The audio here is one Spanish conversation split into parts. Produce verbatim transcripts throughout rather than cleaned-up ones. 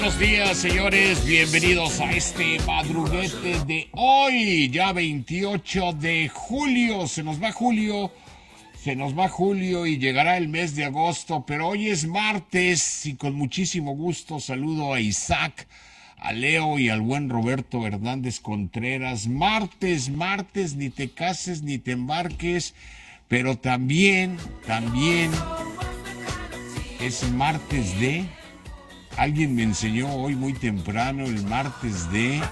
Buenos días, señores, bienvenidos a este madruguete de hoy, ya veintiocho de julio. Se nos va julio, se nos va julio y llegará el mes de agosto, pero hoy es martes y con muchísimo gusto saludo a Isaac, a Leo y al buen Roberto Hernández Contreras. Martes, martes, ni te cases ni te embarques, pero también, también es martes de... Alguien me enseñó hoy muy temprano el martes de...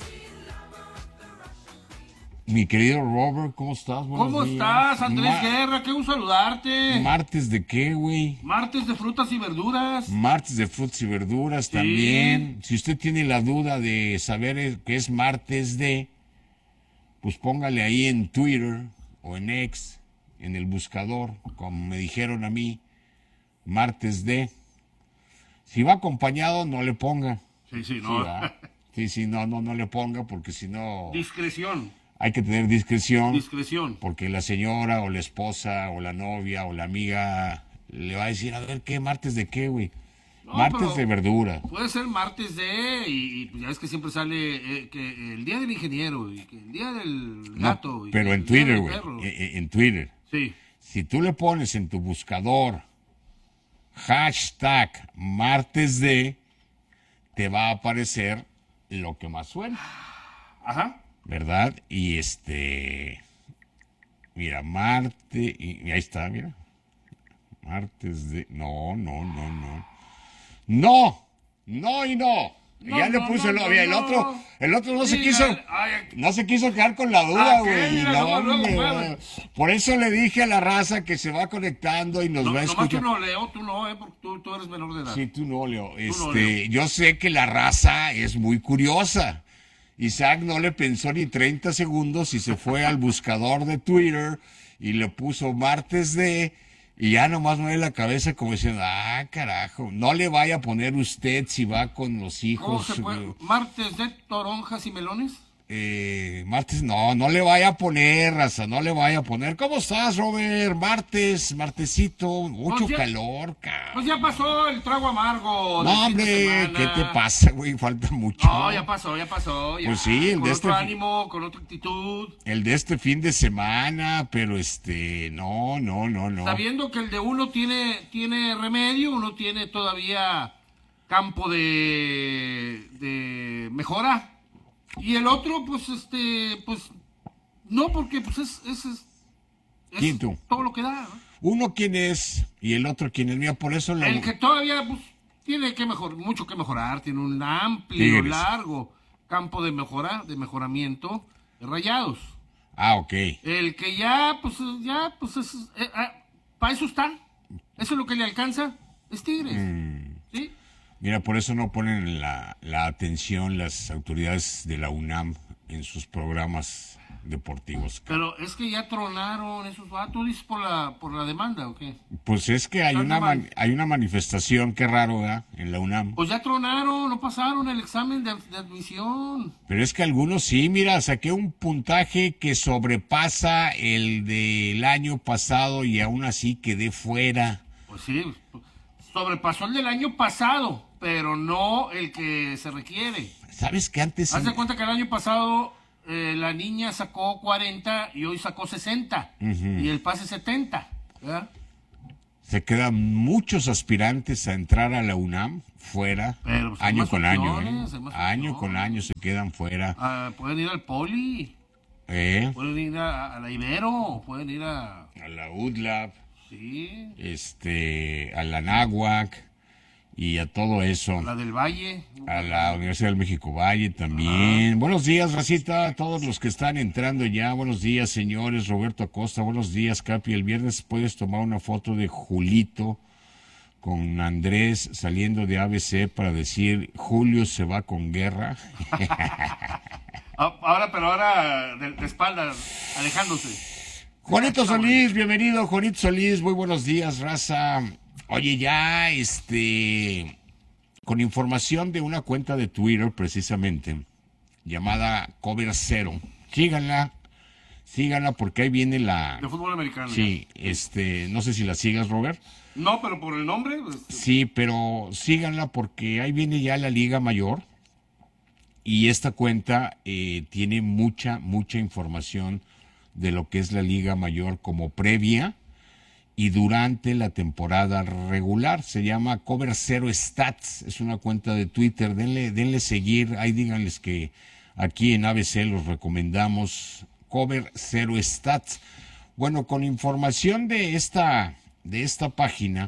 Mi querido Robert, ¿cómo estás? Buenos ¿Cómo días. estás, Andrés Ma- Guerra? Qué gusto saludarte. ¿Martes de qué, güey? Martes de frutas y verduras. Martes de frutas y verduras Sí. también. Si usted tiene la duda de saber qué es martes de, pues póngale ahí en Twitter o en X, en el buscador, como me dijeron a mí, martes de. Si va acompañado, no le ponga. Sí, sí, Sí, no. ¿verdad? Sí, sí, no, no, no le ponga porque si no Discreción, hay que tener discreción discreción. porque la señora o la esposa o la novia o la amiga le va a decir, a ver, ¿qué? ¿Martes de qué, güey? No, Martes pero de verdura. Puede ser martes de, y, y pues ya es que siempre sale eh, que el día del ingeniero, y que el día del No, gato. y pero que en el día Twitter, del güey, perro. en, en Twitter. Sí. Si tú le pones en tu buscador hashtag martes de, te va a aparecer lo que más suena, Ajá. ¿verdad? Y este, mira, Marte, y, y ahí está, mira. Martes de, no, no, no, no. No, no y no. No, Ya le no, puse no, el, no, el no. otro, el otro no se Sí, quiso, ay, ay, no se quiso quedar con la duda, ¿a qué? güey. Mira, No, luego, luego, hombre, puede. por eso le dije a la raza que se va conectando y nos No, va a nomás tú escuchar. no, Leo, tú no, eh, porque tú, tú eres menor de edad. Sí, tú no, Leo. Este, no, Leo. yo sé que la raza es muy curiosa. Isaac no le pensó ni treinta segundos y se fue al buscador de Twitter y le puso martes de, y ya nomás mueve la cabeza como diciendo, ah, carajo, no le vaya a poner usted si va con los ¿Cómo hijos. se puede? eh, ¿Martes de toronjas y melones? eh, martes, no, no le vaya a poner, raza, no le vaya a poner. ¿Cómo estás, Robert? Martes, martesito, mucho Pues ya- calor, cabrón. Pues ya pasó el trago amargo. del No, fin de hombre, semana. ¿qué te pasa, güey? Falta mucho. No, ya pasó, ya pasó. Ya. Pues sí, el con de otro este- ánimo, con otra actitud. El de este fin de semana, pero este, no, no, no, no. Sabiendo que el de uno tiene, tiene remedio, uno tiene todavía campo de, de mejora. Y el otro, pues, este, pues, no, porque pues es, es, es, es ¿Quién tú? todo lo que da, ¿no? Uno quién es y el otro quién es. Mira, por eso la... El que todavía pues, tiene que mejor, mucho que mejorar, tiene un amplio, Tigres. largo campo de mejora, de mejoramiento, de Rayados. Ah, ok. El que ya, pues, ya, pues, es, eh, ah, para eso están. Eso es lo que le alcanza, es Tigres. Mm. ¿Sí? Mira, por eso no ponen la, la atención las autoridades de la UNAM en sus programas deportivos. Pero es que ya tronaron esos vatos, dices por la, por la demanda, ¿o qué? Pues es que hay Están una, de mal. man- hay una manifestación, qué raro, ¿verdad? En la UNAM. Pues ya tronaron, no pasaron el examen de, de admisión. Pero es que algunos sí, mira, saqué un puntaje que sobrepasa el del año pasado y aún así quedé fuera. Pues sí, sobrepasó el del año pasado, pero no el que se requiere. ¿Sabes que antes... Haz de cuenta que el año pasado eh, la niña sacó cuarenta y hoy sacó sesenta. Y el pase setenta. ¿Verdad? Se quedan muchos aspirantes a entrar a la UNAM fuera, Pero, pues, hay año más con año, opciones, ¿eh? hay más Año con opciones. año se quedan fuera. Ah, pueden ir al Poli, ¿Eh? pueden ir a, a la Ibero, pueden ir a... A la U D L A B, Sí, este, a la Náhuac y a todo eso. a la del Valle. A la Universidad del México Valle también. Buenos días, Racita, a todos los que están entrando ya. Buenos días, señores. Roberto Acosta, buenos días, Capi. El viernes puedes tomar una foto de Julito con Andrés saliendo de A B C para decir Julio se va con guerra. Ah, Ahora, pero ahora de, de espaldas, alejándose. Juanito Solís, bienvenido, Juanito Solís. Muy buenos días, raza. Oye, ya, este, con información de una cuenta de Twitter, precisamente, llamada Cover Cero. Síganla. síganla porque ahí viene la... De fútbol americano. Sí, este, no sé si la sigas, Robert. No, pero por el nombre. Pues, Sí, pero síganla porque ahí viene ya la Liga Mayor y esta cuenta eh, tiene mucha, mucha información de lo que es la Liga Mayor como previa y durante la temporada regular. Se llama Cover Zero Stats, es una cuenta de Twitter. Denle, denle seguir, ahí díganles que aquí en A B C los recomendamos. Cover Zero Stats. Bueno, con información de esta, de esta página,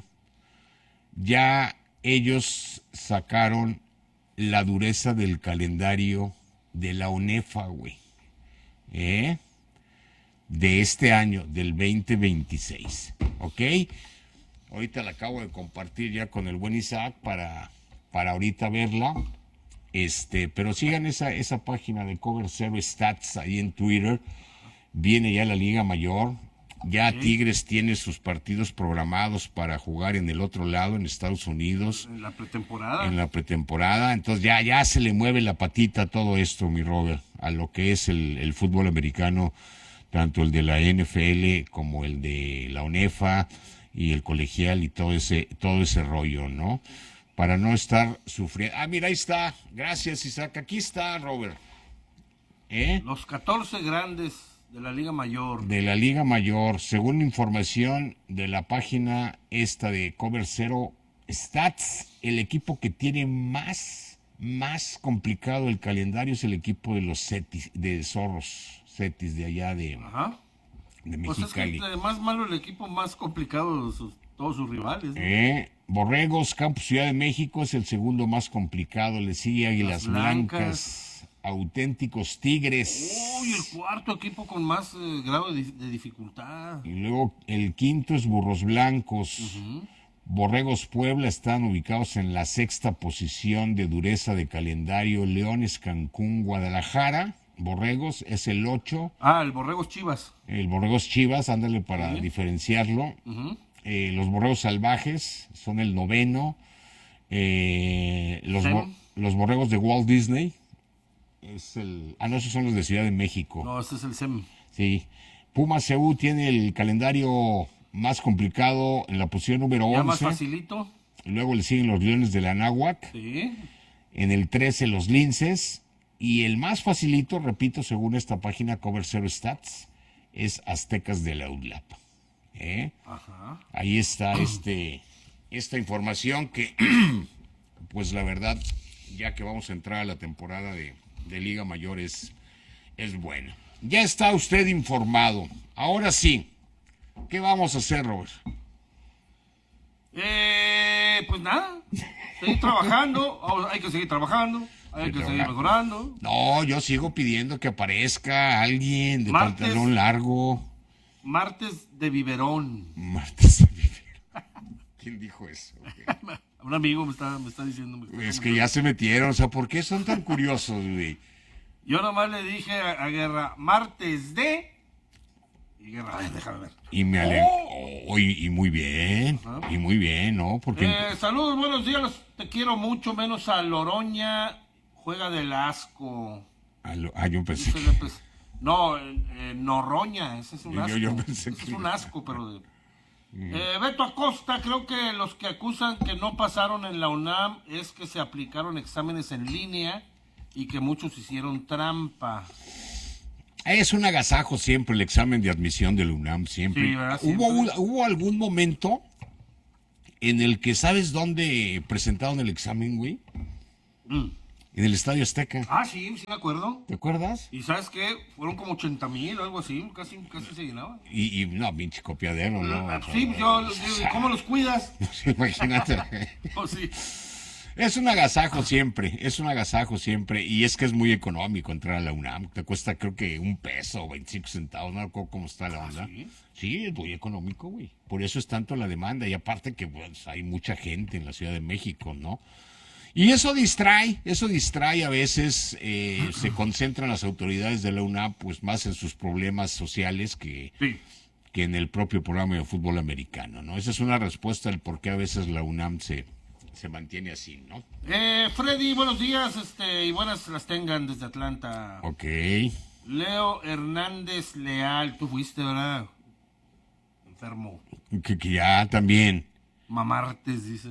ya ellos sacaron la dureza del calendario de la UNEFA, güey. ¿Eh? De este año, del veinte veintiséis, ¿ok? Ahorita la acabo de compartir ya con el buen Isaac para, para ahorita verla, este, pero sigan esa, esa página de Cover Zero Stats ahí en Twitter. Viene ya la Liga Mayor, ya sí. Tigres tiene sus partidos programados para jugar en el otro lado, en Estados Unidos. En la pretemporada. En la pretemporada, entonces ya, ya se le mueve la patita a todo esto, mi Robert, a lo que es el, el fútbol americano, tanto el de la N F L como el de la UNEFA y el colegial y todo ese, todo ese rollo, ¿no? Para no estar sufriendo. Ah, mira, ahí está. Gracias, Isaac. Aquí está, Robert. ¿Eh? Los catorce grandes de la Liga Mayor. De la Liga Mayor, según información de la página esta de Cover Zero Stats, el equipo que tiene más, más complicado el calendario es el equipo de los Cetis, de Zorros. Cetis de allá de, Ajá. de Mexicali. Pues es que más malo el equipo, más complicado sus, todos sus rivales, ¿no? Eh, Borregos, Campus Ciudad de México es el segundo más complicado, le sigue Águilas Blancas, Blancas, Auténticos Tigres. Uy, el cuarto equipo con más eh, grado de, de dificultad. Y luego el quinto es Burros Blancos. Uh-huh. Borregos Puebla están ubicados en la sexta posición de dureza de calendario. Leones, Cancún, Guadalajara. Borregos es el ocho. Ah, el Borregos Chivas. El Borregos Chivas, ándale para uh-huh. diferenciarlo. Uh-huh. Eh, los Borregos Salvajes son el noveno. Eh, los, bo- los Borregos de Walt Disney es el... Ah, no, esos son los de Ciudad de México. No, ese es el S E M. Sí. Puma C U tiene el calendario más complicado en la posición número once. Ya más facilito. Luego le siguen los Leones de la Anáhuac. Sí. En el trece los Linces. Y el más facilito, repito, según esta página Cover Zero Stats, es Aztecas de la U D L A P. ¿Eh? Ajá. Ahí está este, esta información que, pues la verdad, ya que vamos a entrar a la temporada de, de Liga Mayor, es, es buena. Ya está usted informado. Ahora sí, ¿qué vamos a hacer, Robert? Eh, pues nada, seguir trabajando, hay que seguir trabajando. Hay que seguir mejorando. No, yo sigo pidiendo que aparezca alguien de martes, pantalón largo. Martes de biberón. Martes de biberón. ¿Quién dijo eso? Okay. Un amigo me está, me está diciendo. Me está es que ya se metieron, o sea, ¿por qué son tan curiosos, güey? Yo nomás le dije a, a Guerra, martes de... Y Guerra, ay, déjame ver. Y me alegro. Oh, y, y muy bien, ¿ah? Y muy bien, ¿no? Porque... Eh, saludos, buenos días, te quiero mucho, menos a Loroña... Juega del asco. Ah, lo, ah yo pensé. Que... Pues, no, eh, Noroña, ese es un asco. Yo, yo pensé ese que... es un asco, pero. De... Mm. Eh, Beto Acosta, creo que los que acusan que no pasaron en la UNAM es que se aplicaron exámenes en línea y que muchos hicieron trampa. Es un agasajo siempre el examen de admisión del UNAM, siempre. Sí, ¿verdad? Siempre. ¿Hubo, ¿Hubo algún momento en el que sabes dónde presentaron el examen, güey? Mm. En el Estadio Azteca. Ah, sí, sí me acuerdo. ¿Te acuerdas? Y ¿sabes qué? Fueron como ochenta mil o algo así, casi, casi se llenaba. Y, y no, pinche copiadero, ¿no? Uh, sí, yo, yo, ¿cómo los cuidas? Imagínate. Oh, sí. Es un agasajo siempre, es un agasajo siempre. Y es que es muy económico entrar a la UNAM. Te cuesta creo que un peso, veinticinco centavos, no recuerdo cómo está la onda. ¿Ah, sí? Sí, es muy económico, güey. Por eso es tanto la demanda. Y aparte que pues, hay mucha gente en la Ciudad de México, ¿no? Y eso distrae, eso distrae a veces, eh, se concentran las autoridades de la UNAM pues más en sus problemas sociales que, sí. que en el propio programa de fútbol americano, ¿no? Esa es una respuesta al por qué a veces la UNAM se, se mantiene así, ¿no? Eh, Freddy, buenos días, este, y buenas las tengan desde Atlanta. Ok. Leo Hernández Leal, tú fuiste, ¿verdad? Enfermo. Que, que ya también. Mamartes, dice.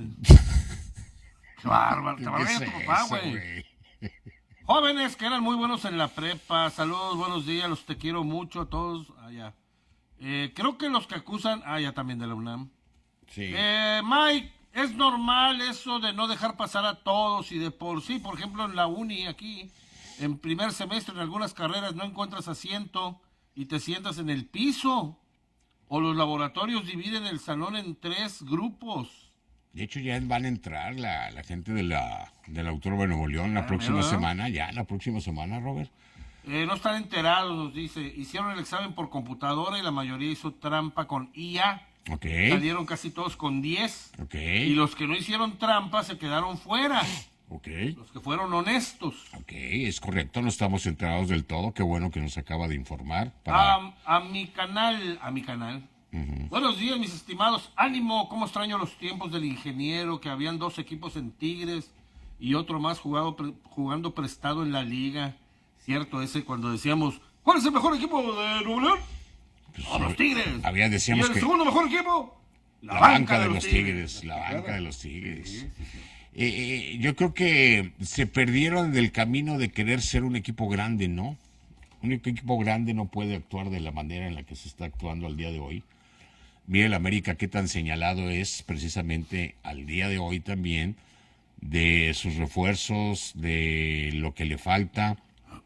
Qué bárbaro. Te ¿Qué va a es tu papá, eso, güey. güey? Jóvenes que eran muy buenos en la prepa. Saludos, buenos días, los te quiero mucho a todos. Allá. Eh, creo que los que acusan. Ah, ya también de la UNAM. Sí. Eh, Mike, es normal eso de no dejar pasar a todos y de por sí, por ejemplo, en la uni aquí, en primer semestre, en algunas carreras no encuentras asiento y te sientas en el piso. O los laboratorios dividen el salón en tres grupos. De hecho, ya van a entrar la, la gente de la, del Autónoma de Nuevo León la Ah, próxima ¿verdad? semana. Ya, la próxima semana, Robert. Eh, no están enterados, nos dice. Hicieron el examen por computadora y la mayoría hizo trampa con I A. Ok. Salieron casi todos con diez. Ok. Y los que no hicieron trampa se quedaron fuera. Ok. Los que fueron honestos. Ok, es correcto. No estamos enterados del todo. Qué bueno que nos acaba de informar. Para... A, a mi canal, a mi canal. Uh-huh. Buenos días, mis estimados. Ánimo, cómo extraño los tiempos del ingeniero, que habían dos equipos en Tigres y otro más jugado, pre, jugando prestado en la liga. Cierto, ese cuando decíamos, ¿cuál es el mejor equipo de Nuevo León? Pues, oh, los Tigres. Había, decíamos ¿Y el que segundo mejor equipo? La, la banca, banca de, de los Tigres. Tigres. La banca claro. de los Tigres. Sí, sí, sí. Eh, eh, yo creo que se perdieron del camino de querer ser un equipo grande, ¿no? Un equipo grande no puede actuar de la manera en la que se está actuando al día de hoy. Mire el América qué tan señalado es precisamente al día de hoy también de sus refuerzos, de lo que le falta.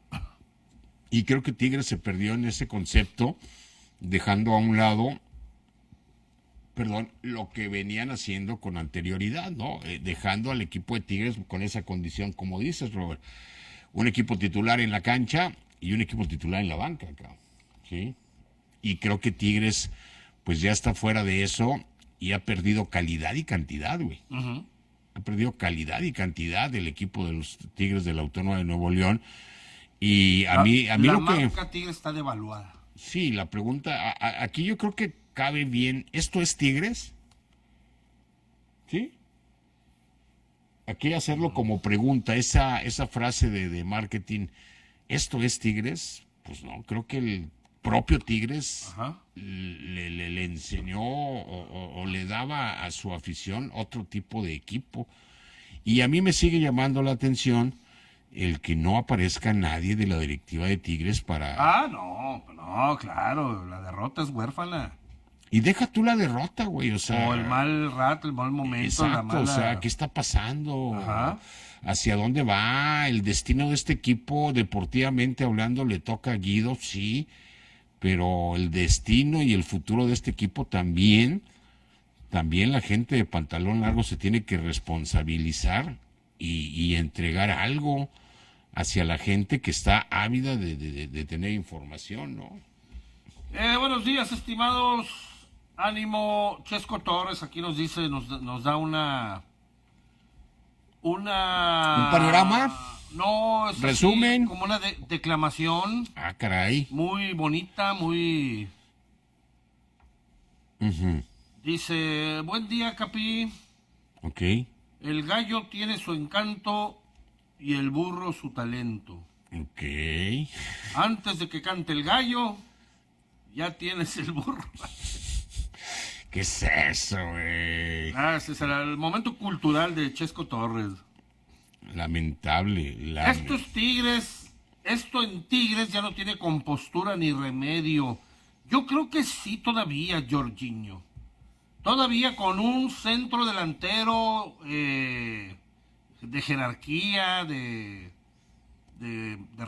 Y creo que Tigres se perdió en ese concepto, dejando a un lado, perdón, lo que venían haciendo con anterioridad, ¿no? Eh, dejando al equipo de Tigres con esa condición, como dices, Robert. Un equipo titular en la cancha y un equipo titular en la banca, acá, ¿sí? Y creo que Tigres, pues ya está fuera de eso y ha perdido calidad y cantidad, güey. Uh-huh. Ha perdido calidad y cantidad del equipo de los Tigres de la Autónoma de Nuevo León. Y a la, mí, a mí la lo que... La marca Tigres está devaluada. Sí, la pregunta, a, a, aquí yo creo que cabe bien, ¿esto es Tigres? ¿Sí? Aquí hacerlo como pregunta, esa, esa frase de, de marketing, ¿esto es Tigres? Pues no, creo que el propio Tigres le, le, le enseñó o, o, o le daba a su afición otro tipo de equipo. Y a mí me sigue llamando la atención el que no aparezca nadie de la directiva de Tigres para... Ah, no, no, claro, la derrota es huérfana. Y deja tú la derrota, güey, o sea... O el mal rato, el mal momento, exacto, la mala... o sea, ¿qué está pasando? Ajá. ¿Hacia dónde va? El destino de este equipo, deportivamente hablando, le toca a Guido, sí, pero el destino y el futuro de este equipo también, también la gente de pantalón largo se tiene que responsabilizar y, y entregar algo hacia la gente que está ávida de, de, de tener información, ¿no? Eh, buenos días, estimados. Ánimo, Chesco Torres aquí nos dice, nos, nos da una... Una... ¿Un panorama? No, es resumen, así, como una de declamación. Ah, caray. Muy bonita, muy... Uh-huh. Dice, buen día, Capi. Ok. El gallo tiene su encanto y el burro su talento. Ok. Antes de que cante el gallo, ya tienes el burro. ¿Qué es eso, güey? Ah, ese será el momento cultural de Chesco Torres. Lamentable. Lame... Estos Tigres, esto en Tigres ya no tiene compostura ni remedio. Yo creo que sí todavía, Jorginho. Todavía con un centro delantero eh, de jerarquía, de, de, de